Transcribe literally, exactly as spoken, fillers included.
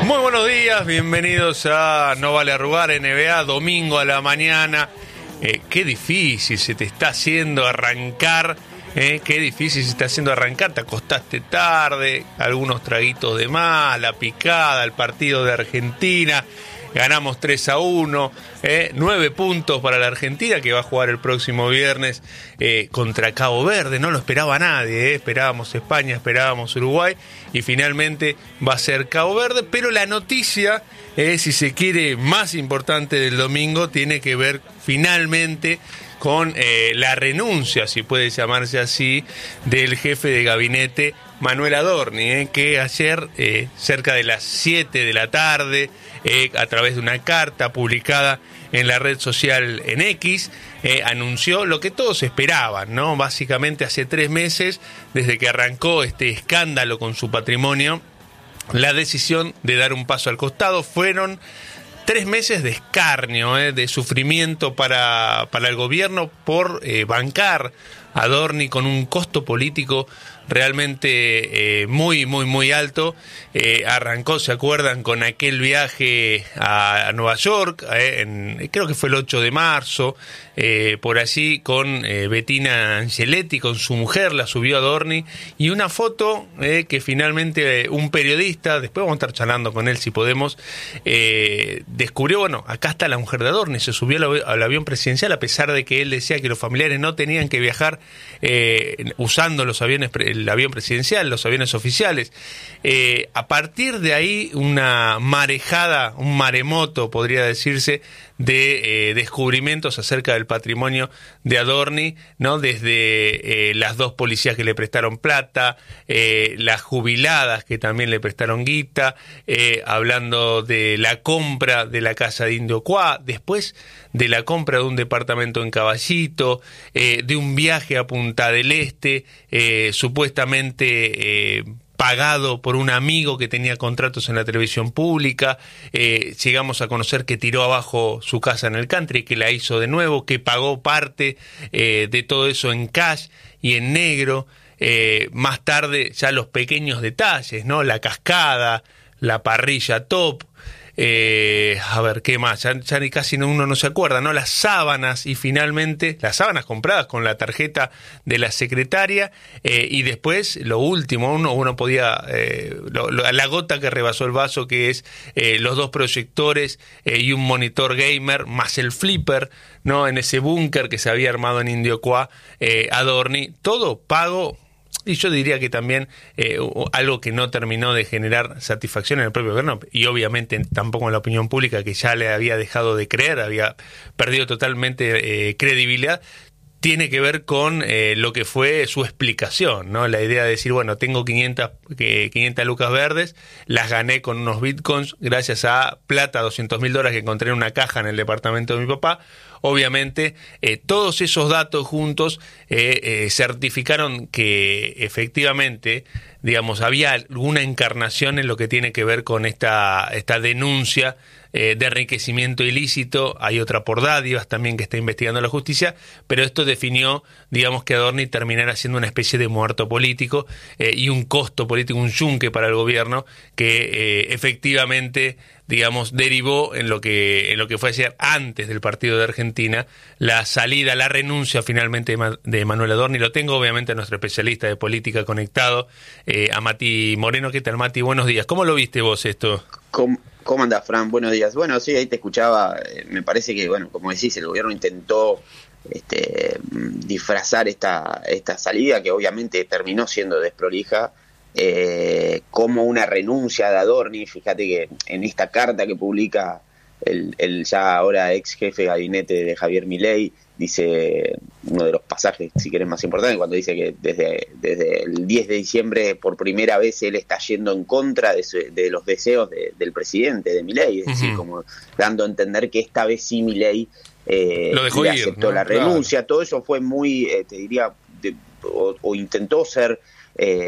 Muy buenos días, bienvenidos a No Vale Arrugar, N B A, domingo a la mañana. Eh, qué difícil se te está haciendo arrancar, eh, qué difícil se te está haciendo arrancar, te acostaste tarde, algunos traguitos de más, la picada, el partido de Argentina, ganamos tres a uno, eh, nueve puntos para la Argentina que va a jugar el próximo viernes eh, contra Cabo Verde, no lo esperaba nadie, eh, esperábamos España, esperábamos Uruguay y finalmente va a ser Cabo Verde, pero la noticia, eh, si se quiere, más importante del domingo tiene que ver finalmente con eh, la renuncia, si puede llamarse así, del jefe de gabinete Manuel Adorni, eh, que ayer, eh, cerca de las siete de la tarde, eh, a través de una carta publicada en la red social en X, eh, anunció lo que todos esperaban, ¿no? Básicamente hace tres meses, desde que arrancó este escándalo con su patrimonio, la decisión de dar un paso al costado. Fueron tres meses de escarnio, eh, de sufrimiento para, para el gobierno por eh, bancar a Adorni con un costo político realmente eh, muy, muy, muy alto. Eh, arrancó, ¿se acuerdan?, con aquel viaje a, a Nueva York, eh, en, creo que fue el ocho de marzo, eh, por allí, con eh, Bettina Angeletti, con su mujer, la subió Adorni, y una foto eh, que finalmente eh, un periodista, después vamos a estar charlando con él si podemos, eh, descubrió, bueno, acá está la mujer de Adorni, se subió al, al avión presidencial, a pesar de que él decía que los familiares no tenían que viajar eh, usando los aviones el avión presidencial, los aviones oficiales. Eh, a partir de ahí, una marejada, un maremoto, podría decirse, de eh, descubrimientos acerca del patrimonio de Adorni, ¿no? Desde eh, las dos policías que le prestaron plata, eh, las jubiladas que también le prestaron guita, eh, hablando de la compra de la casa de Indio Cuá, después de la compra de un departamento en Caballito, eh, de un viaje a Punta del Este, eh, supuestamente eh, pagado por un amigo que tenía contratos en la televisión pública. Eh, llegamos a conocer que tiró abajo su casa en el country, que la hizo de nuevo, que pagó parte eh, de todo eso en cash y en negro. Eh, más tarde ya los pequeños detalles, ¿no? La cascada, la parrilla top. Eh, a ver, ¿qué más? Ya, ya ni casi uno no se acuerda, ¿no? Las sábanas, y finalmente, las sábanas compradas con la tarjeta de la secretaria, eh, y después, lo último, uno, uno podía, eh, lo, lo, la gota que rebasó el vaso, que es eh, los dos proyectores eh, y un monitor gamer, más el flipper, ¿no? En ese búnker que se había armado en Indio Cuá, eh, Adorni, todo pago. Y yo diría que también eh, algo que no terminó de generar satisfacción en el propio gobierno, y obviamente tampoco en la opinión pública, que ya le había dejado de creer, había perdido totalmente eh, credibilidad, tiene que ver con eh, lo que fue su explicación, ¿no? La idea de decir, bueno, tengo quinientas, eh, quinientas lucas verdes, las gané con unos bitcoins gracias a plata, doscientos mil dólares que encontré en una caja en el departamento de mi papá. Obviamente, eh, todos esos datos juntos eh, eh, certificaron que efectivamente, digamos, había alguna encarnación en lo que tiene que ver con esta, esta denuncia eh, de enriquecimiento ilícito. Hay otra por dádivas también que está investigando la justicia, pero esto definió, digamos, que Adorni terminara siendo una especie de muerto político eh, y un costo político, un yunque para el gobierno que eh, efectivamente, digamos, derivó en lo que en lo que fue ayer, antes del partido de Argentina, la salida, la renuncia finalmente de, Ma, de Manuel Adorni. Lo tengo obviamente a nuestro especialista de política conectado, eh, a Mati Moreno. ¿Qué tal, Mati? Buenos días. ¿Cómo lo viste vos esto? ¿Cómo, cómo andás, Fran? Buenos días. Bueno, sí, ahí te escuchaba. Eh, me parece que, bueno, como decís, el gobierno intentó este, disfrazar esta, esta salida, que obviamente terminó siendo desprolija, Eh, como una renuncia de Adorni. Fíjate que en esta carta que publica el, el ya ahora ex jefe de gabinete de Javier Milei, dice uno de los pasajes, si querés, más importantes, cuando dice que desde, desde el diez de diciembre por primera vez él está yendo en contra de, su, de los deseos de, del presidente, de Milei, es uh-huh. decir, como dando a entender que esta vez sí Milei eh, Lo dejó le ir, aceptó, ¿no?, la claro. renuncia. Todo eso fue muy, eh, te diría, de, o, o intentó ser eh,